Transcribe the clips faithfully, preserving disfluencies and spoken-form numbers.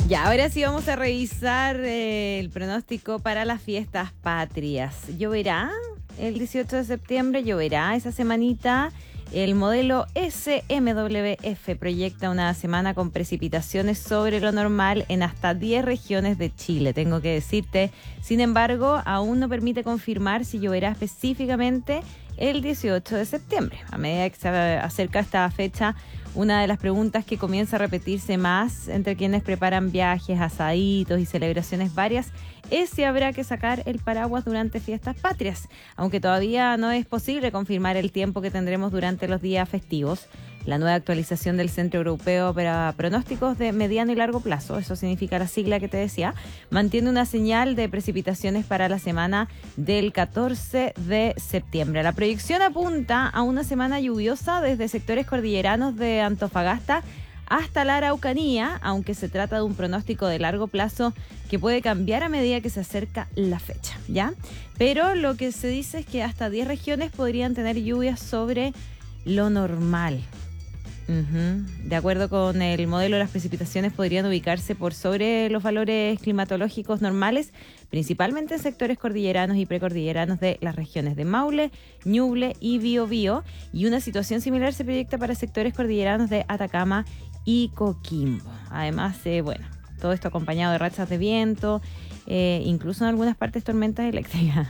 Ya, ahora sí vamos a revisar eh, el pronóstico para las fiestas patrias. ¿Lloverá el dieciocho de septiembre? ¿Lloverá esa semanita? El modelo S M W F proyecta una semana con precipitaciones sobre lo normal en hasta diez regiones de Chile, tengo que decirte. Sin embargo, aún no permite confirmar si lloverá específicamente el dieciocho de septiembre. A medida que se acerca esta fecha, una de las preguntas que comienza a repetirse más entre quienes preparan viajes, asaditos y celebraciones varias es si habrá que sacar el paraguas durante fiestas patrias, aunque todavía no es posible confirmar el tiempo que tendremos durante los días festivos. La nueva actualización del Centro Europeo para Pronósticos de Mediano y Largo Plazo, eso significa la sigla que te decía, mantiene una señal de precipitaciones para la semana del catorce de septiembre. La proyección apunta a una semana lluviosa desde sectores cordilleranos de Antofagasta hasta la Araucanía, aunque se trata de un pronóstico de largo plazo que puede cambiar a medida que se acerca la fecha, ¿ya? Pero lo que se dice es que hasta diez regiones podrían tener lluvias sobre lo normal. Uh-huh. De acuerdo con el modelo, las precipitaciones podrían ubicarse por sobre los valores climatológicos normales, principalmente en sectores cordilleranos y precordilleranos de las regiones de Maule, Ñuble y Biobío, y una situación similar se proyecta para sectores cordilleranos de Atacama y Coquimbo. Además, eh, bueno, todo esto acompañado de rachas de viento, eh, incluso en algunas partes tormentas eléctricas.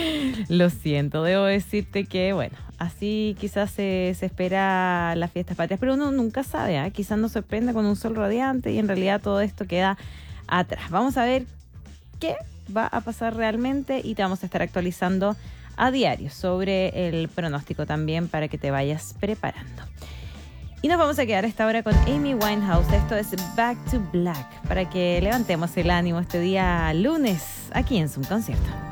Lo siento, debo decirte que, bueno, así quizás se, se espera las fiestas patrias, pero uno nunca sabe, ¿eh? Quizás nos sorprenda con un sol radiante y en realidad todo esto queda atrás. Vamos a ver qué va a pasar realmente y te vamos a estar actualizando a diario sobre el pronóstico también para que te vayas preparando. Y nos vamos a quedar a esta hora con Amy Winehouse. Esto es Back to Black, para que levantemos el ánimo este día lunes aquí en Zoom Concierto.